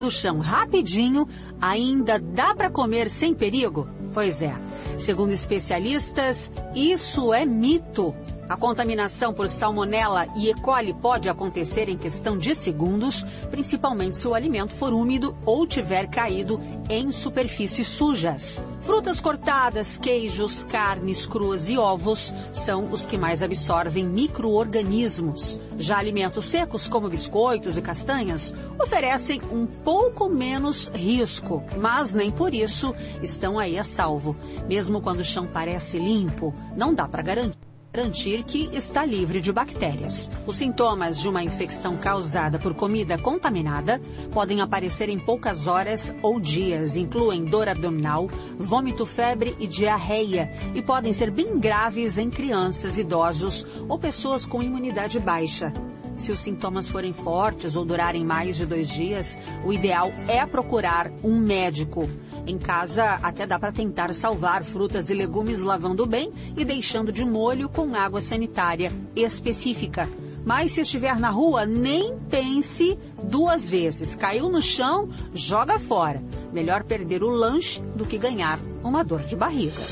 do chão rapidinho, ainda dá para comer sem perigo? Pois é. Segundo especialistas, isso é mito. A contaminação por salmonela e E. coli pode acontecer em questão de segundos, principalmente se o alimento for úmido ou tiver caído em superfícies sujas. Frutas cortadas, queijos, carnes cruas e ovos são os que mais absorvem micro-organismos. Já alimentos secos, como biscoitos e castanhas, oferecem um pouco menos risco, mas nem por isso estão aí a salvo. Mesmo quando o chão parece limpo, não dá para garantir que está livre de bactérias. Os sintomas de uma infecção causada por comida contaminada podem aparecer em poucas horas ou dias. Incluem dor abdominal, vômito, febre e diarreia e podem ser bem graves em crianças, idosos ou pessoas com imunidade baixa. Se os sintomas forem fortes ou durarem mais de 2 dias, o ideal é procurar um médico. Em casa, até dá para tentar salvar frutas e legumes lavando bem e deixando de molho com água sanitária específica. Mas se estiver na rua, nem pense 2 vezes. Caiu no chão, joga fora. Melhor perder o lanche do que ganhar uma dor de barriga.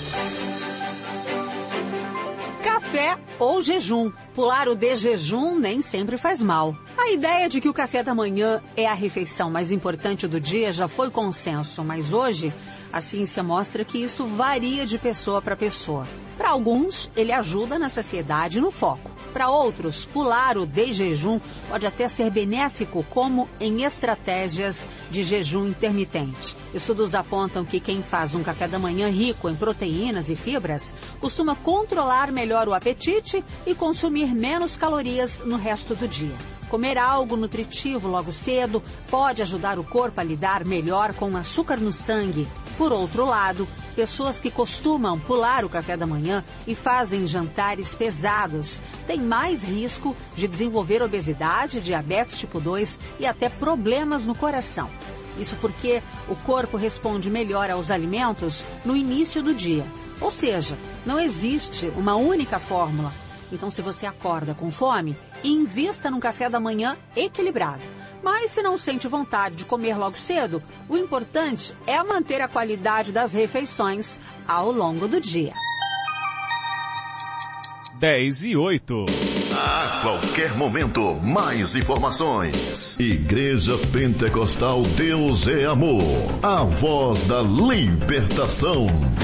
Café ou jejum. Pular o de jejum nem sempre faz mal. A ideia de que o café da manhã é a refeição mais importante do dia já foi consenso, mas hoje a ciência mostra que isso varia de pessoa para pessoa. Para alguns, ele ajuda na saciedade e no foco. Para outros, pular o de jejum pode até ser benéfico, como em estratégias de jejum intermitente. Estudos apontam que quem faz um café da manhã rico em proteínas e fibras costuma controlar melhor o apetite e consumir menos calorias no resto do dia. Comer algo nutritivo logo cedo pode ajudar o corpo a lidar melhor com o açúcar no sangue. Por outro lado, pessoas que costumam pular o café da manhã e fazem jantares pesados têm mais risco de desenvolver obesidade, diabetes tipo 2 e até problemas no coração. Isso porque o corpo responde melhor aos alimentos no início do dia. Ou seja, não existe uma única fórmula. Então, se você acorda com fome, invista num café da manhã equilibrado. Mas se não sente vontade de comer logo cedo, o importante é manter a qualidade das refeições ao longo do dia. 10:08. A qualquer momento, mais informações. Igreja Pentecostal Deus é Amor. A voz da libertação.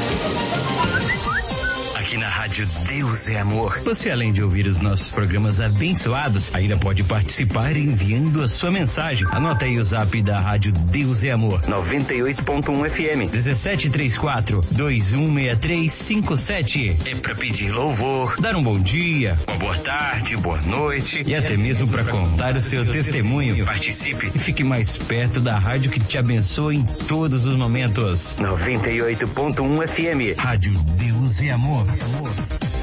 Aqui na Rádio Deus é Amor, você além de ouvir os nossos programas abençoados, ainda pode participar enviando a sua mensagem. Anota aí o zap da Rádio Deus é Amor, 98.1 FM, 1734-216357. É pra pedir louvor, dar um bom dia, uma boa tarde, boa noite e até mesmo para contar o seu testemunho. Participe e fique mais perto da rádio que te abençoa em todos os momentos. 98.1 FM, Rádio Deus é Amor.